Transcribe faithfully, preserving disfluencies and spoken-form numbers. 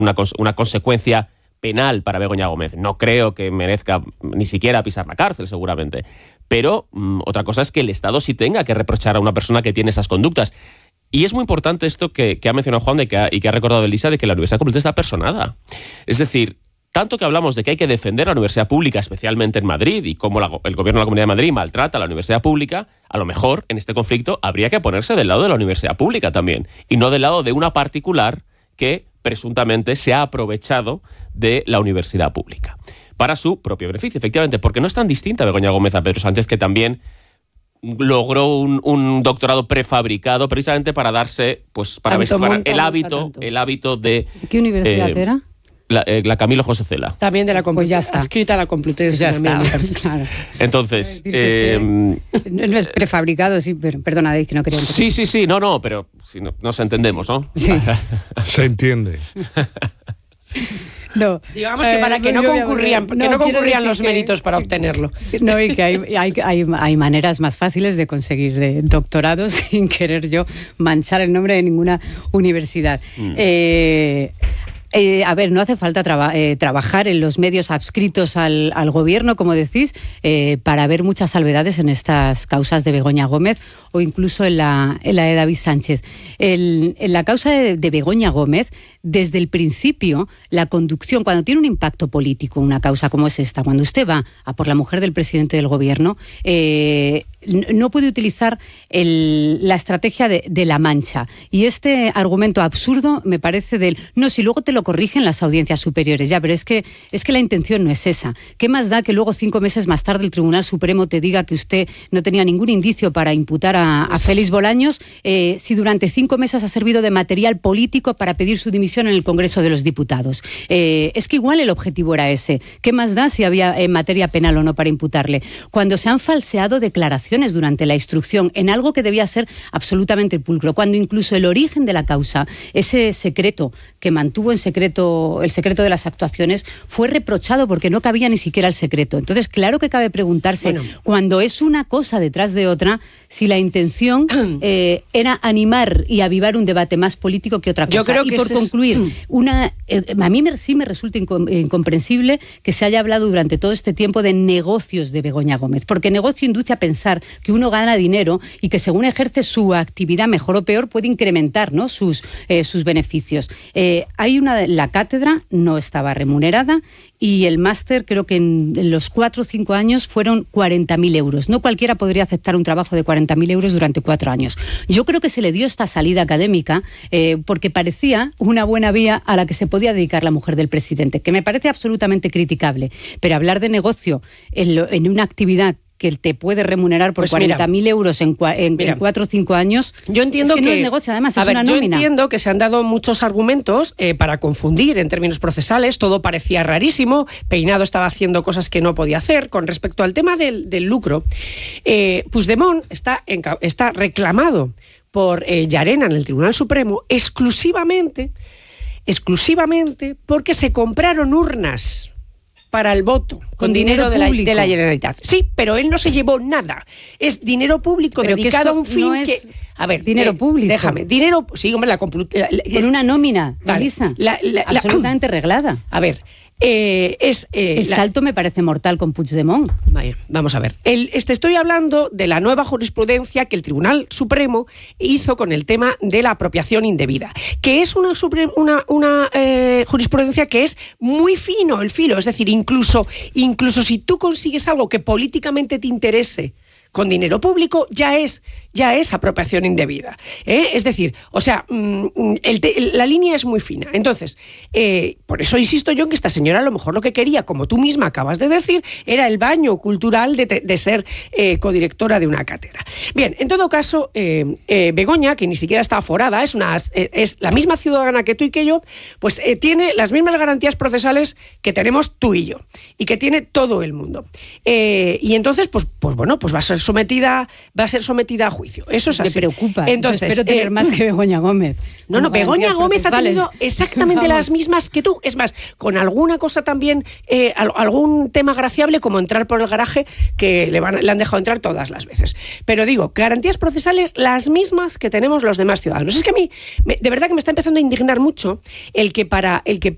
una, cons- una consecuencia penal para Begoña Gómez. No creo que merezca ni siquiera pisar la cárcel, seguramente. Pero mmm, otra cosa es que el Estado sí tenga que reprochar a una persona que tiene esas conductas. Y es muy importante esto que, que ha mencionado Juan de que ha, y que ha recordado Elisa, de que la Universidad Complutense está personada. Es decir, tanto que hablamos de que hay que defender la universidad pública, especialmente en Madrid, y cómo la, el gobierno de la Comunidad de Madrid maltrata a la universidad pública, a lo mejor en este conflicto habría que ponerse del lado de la universidad pública también, y no del lado de una particular que presuntamente se ha aprovechado de la universidad pública para su propio beneficio, efectivamente, porque no es tan distinta Begoña Gómez a Pedro Sánchez, que también logró un, un doctorado prefabricado precisamente para darse, pues, para vestir el hábito, el hábito de... ¿Qué universidad eh, era? La, eh, la Camilo José Cela. También de la Complutense. Pues ya está. Escrita a la Complutense. Ya está. Claro. Entonces... Eh, es que no es prefabricado, sí, pero perdona, que no quería entender. Sí, sí, sí, no, no, pero si no, nos entendemos, ¿no? Sí. Se entiende. No, digamos que para eh, que no concurrían, que no, no concurrían los que, méritos para obtenerlo. No, y que hay, hay, hay, hay maneras más fáciles de conseguir de doctorados sin querer yo manchar el nombre de ninguna universidad. Mm. Eh, Eh, a ver, no hace falta traba, eh, trabajar en los medios adscritos al, al gobierno, como decís, eh, para ver muchas salvedades en estas causas de Begoña Gómez o incluso en la, en la de David Sánchez. El, en la causa de, de Begoña Gómez, desde el principio, la conducción, cuando tiene un impacto político, una causa como es esta, cuando usted va a por la mujer del presidente del gobierno, eh, no puede utilizar el, la estrategia de, de la mancha. Y este argumento absurdo me parece del... No, si luego te lo corrigen las audiencias superiores, ya, pero es que, es que la intención no es esa. ¿Qué más da que luego cinco meses más tarde el Tribunal Supremo te diga que usted no tenía ningún indicio para imputar a, a Félix Bolaños eh, si durante cinco meses ha servido de material político para pedir su dimisión en el Congreso de los Diputados? Eh, es que igual el objetivo era ese. ¿Qué más da si había eh, materia penal o no para imputarle? Cuando se han falseado declaraciones durante la instrucción en algo que debía ser absolutamente pulcro, cuando incluso el origen de la causa, ese secreto que mantuvo en secreto, el secreto de las actuaciones, fue reprochado porque no cabía ni siquiera el secreto. Entonces, claro que cabe preguntarse, bueno, cuando es una cosa detrás de otra, si la intención eh, era animar y avivar un debate más político que otra cosa. Yo creo que y por concluir, es... una, eh, a mí me, sí me resulta incom- incomprensible que se haya hablado durante todo este tiempo de negocios de Begoña Gómez, porque negocio induce a pensar que uno gana dinero y que según ejerce su actividad, mejor o peor, puede incrementar, ¿no?, sus, eh, sus beneficios. Eh, hay una, la cátedra no estaba remunerada y el máster creo que en, en los cuatro o cinco años fueron cuarenta mil euros. No cualquiera podría aceptar un trabajo de cuarenta mil euros durante cuatro años. Yo creo que se le dio esta salida académica eh, porque parecía una buena vía a la que se podía dedicar la mujer del presidente, que me parece absolutamente criticable. Pero hablar de negocio en, lo, en una actividad que te puede remunerar por pues cuarenta mil euros en, en, en cuatro o cinco años. Yo entiendo es que, que no es negocio, además, a es ver, una yo nómina. entiendo que se han dado muchos argumentos eh, para confundir en términos procesales, todo parecía rarísimo, Peinado estaba haciendo cosas que no podía hacer. Con respecto al tema del, del lucro, eh, Puigdemont está, en, está reclamado por eh, Llarena en el Tribunal Supremo exclusivamente, exclusivamente porque se compraron urnas para el voto, con, con dinero, dinero dinero de, la, de la Generalitat. Sí, pero él no se llevó nada. Es dinero público pero dedicado a un fin no es que... A ver, dinero eh, público. Déjame, dinero... Sí, hombre, la... la, la con una nómina, vale, Elisa, la, la, absolutamente la, reglada. A ver... Eh, es, eh, el la... salto me parece mortal con Puigdemont. Vaya, vamos a ver. El, este, estoy hablando de la nueva jurisprudencia que el Tribunal Supremo hizo con el tema de la apropiación indebida, que es una, una, una eh, jurisprudencia que es muy fino el filo, es decir, incluso, incluso si tú consigues algo que políticamente te interese con dinero público, ya es, ya es apropiación indebida. ¿eh? Es decir, o sea, el te, la línea es muy fina. Entonces, eh, por eso insisto yo en que esta señora a lo mejor lo que quería, como tú misma acabas de decir, era el baño cultural de, de ser eh, codirectora de una cátedra. Bien, en todo caso, eh, eh, Begoña, que ni siquiera está aforada, es, una, eh, es la misma ciudadana que tú y que yo, pues eh, tiene las mismas garantías procesales que tenemos tú y yo, y que tiene todo el mundo. Eh, y entonces, pues, pues bueno, pues va a ser sometida va a ser sometida a juicio. Eso es así. Me preocupa. Entonces, espero tener eh, más que Begoña Gómez. No, no, Begoña Gómez ha tenido exactamente las mismas que tú. Es más, con alguna cosa también, eh, algún tema graciable, como entrar por el garaje, que le, van, le han dejado entrar todas las veces. Pero digo, garantías procesales las mismas que tenemos los demás ciudadanos. Es que a mí, me, de verdad que me está empezando a indignar mucho el que para... El que